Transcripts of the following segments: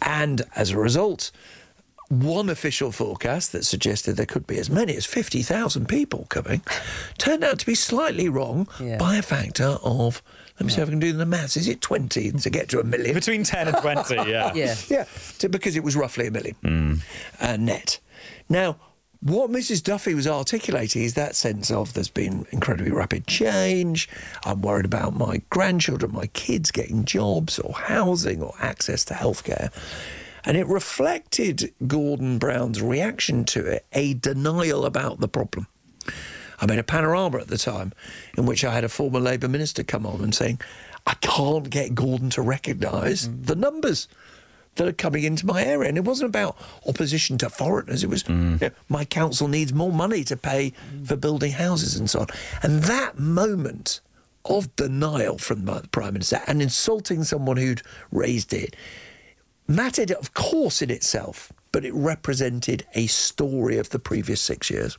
And as a result, one official forecast that suggested there could be as many as 50,000 people coming turned out to be slightly wrong by a factor of, let me see if I can do the maths, is it 20 to get to 1 million? Between 10 and 20, yeah. Yeah, because it was roughly 1 million net. Now, what Mrs. Duffy was articulating is that sense of there's been incredibly rapid change. I'm worried about my grandchildren, my kids getting jobs or housing or access to healthcare. And it reflected Gordon Brown's reaction to it, a denial about the problem. I made a panorama at the time in which I had a former Labour minister come on and saying, I can't get Gordon to recognise the numbers that are coming into my area. And it wasn't about opposition to foreigners. It was, my council needs more money to pay for building houses and so on. And that moment of denial from the Prime Minister and insulting someone who'd raised it mattered, of course, in itself, but it represented a story of the previous 6 years.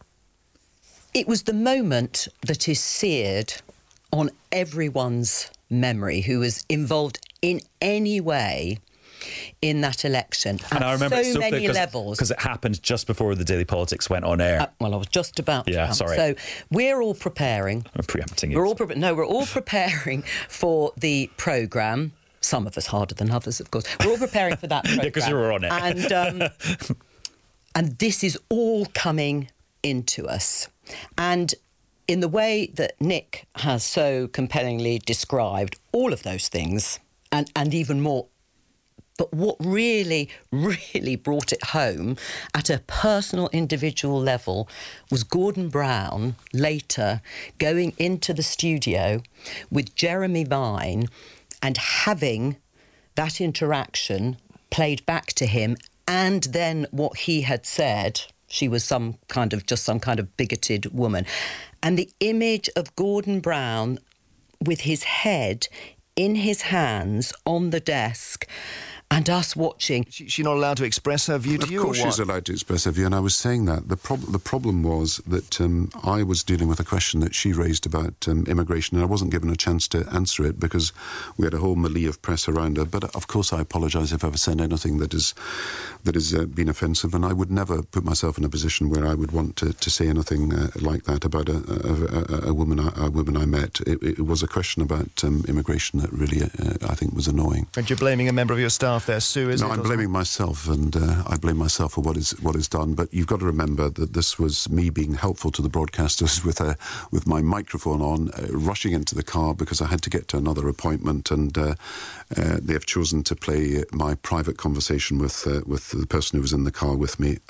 It was the moment that is seared on everyone's memory who was involved in any way in that election. And I remember so many levels. Because it happened just before the Daily Politics went on air. Well, I was just about to come. Sorry. So we're all preparing. I'm preempting you. We're all preparing for the programme. Some of us harder than others, of course. We're all preparing for that programme. Because you were on it. And this is all coming into us. And in the way that Nick has so compellingly described all of those things, and even more, but what really, really brought it home at a personal, individual level was Gordon Brown later going into the studio with Jeremy Vine and having that interaction played back to him, and then what he had said, she was some kind of bigoted woman. And the image of Gordon Brown with his head in his hands on the desk and us watching. She's not allowed to express her view to you? Of course she's allowed to express her view, and I was saying that. The problem was that I was dealing with a question that she raised about immigration, and I wasn't given a chance to answer it because we had a whole melee of press around her. But of course I apologise if I've said anything that has been offensive, and I would never put myself in a position where I would want to say anything like that about a woman I met. It was a question about immigration that really, I think, was annoying. And you're blaming a member of your staff there, Sue, is it? No, I'm blaming myself, and I blame myself for what is done. But you've got to remember that this was me being helpful to the broadcasters with my microphone on, rushing into the car because I had to get to another appointment, and they have chosen to play my private conversation with the person who was in the car with me.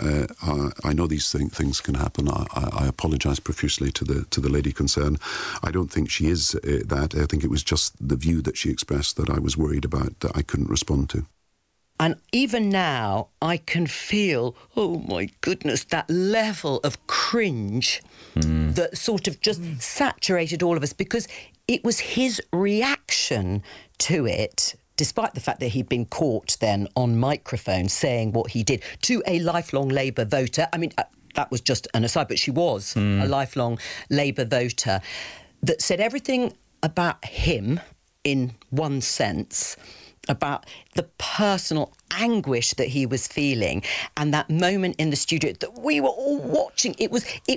I know these things can happen. I apologise profusely to the lady concerned. I don't think she is that. I think it was just the view that she expressed that I was worried about that I couldn't respond to. And even now, I can feel, oh my goodness, that level of cringe that sort of just saturated all of us, because it was his reaction to it, despite the fact that he'd been caught then on microphone saying what he did to a lifelong Labour voter. I mean, that was just an aside, but she was a lifelong Labour voter that said everything about him in one sense, about the personal anguish that he was feeling, and that moment in the studio that we were all watching. It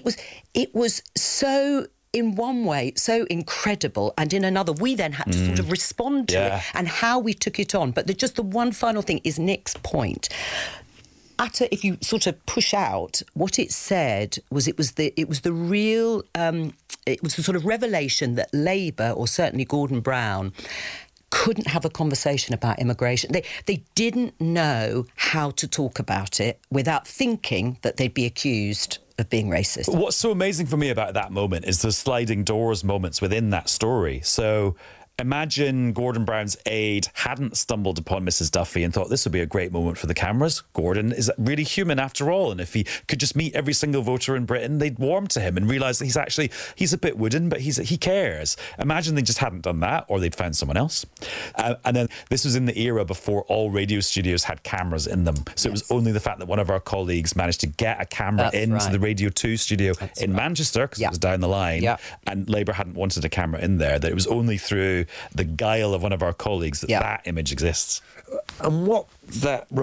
was so, in one way, so incredible, and in another, we then had to sort of respond to it and how we took it on. But just the one final thing is Nick's point. If you sort of push out, what it said was it was the real it was the sort of revelation that Labour, or certainly Gordon Brown, couldn't have a conversation about immigration. They didn't know how to talk about it without thinking that they'd be accused of being racist. What's so amazing for me about that moment is the sliding doors moments within that story. So imagine Gordon Brown's aide hadn't stumbled upon Mrs. Duffy and thought this would be a great moment for the cameras. Gordon is really human after all, and if he could just meet every single voter in Britain, they'd warm to him and realise that he's a bit wooden, but he cares. Imagine they just hadn't done that, or they'd found someone else. And then this was in the era before all radio studios had cameras in them, so it was only the fact that one of our colleagues managed to get a camera into the Radio 2 studio in Manchester, because it was down the line, and Labour hadn't wanted a camera in there, that it was only through the guile of one of our colleagues that image exists. And what that